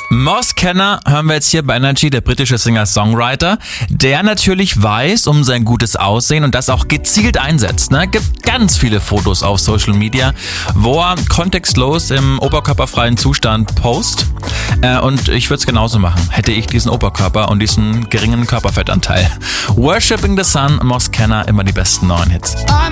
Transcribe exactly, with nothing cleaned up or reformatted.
Moss Kenner hören wir jetzt hier bei Energy, der britische Singer-Songwriter, der natürlich weiß um sein gutes Aussehen und das auch gezielt einsetzt. Ne? Gibt ganz viele Fotos auf Social Media, wo er kontextlos im oberkörperfreien Zustand post. Äh, und ich würde es genauso machen, hätte ich diesen Oberkörper und diesen geringen Körperfettanteil. Worshipping the Sun, Moss Kenner, immer die besten neuen Hits.